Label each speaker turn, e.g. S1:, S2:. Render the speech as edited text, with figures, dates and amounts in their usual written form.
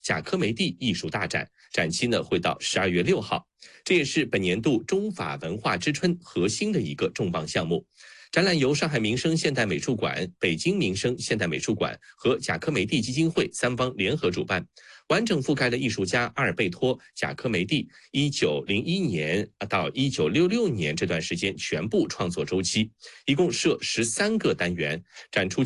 S1: 贾科梅蒂艺术大展，展期呢会到12月6号。这也是本年度中法文化之春核心的一个重磅项目。展览由上海民生现代美术馆、北京民生现代美术馆和贾科梅蒂基金会三方联合主办，完整覆盖了艺术家阿尔贝托·贾科梅蒂1901年到1966年这段时间全部创作周期，一共设13个单元，展出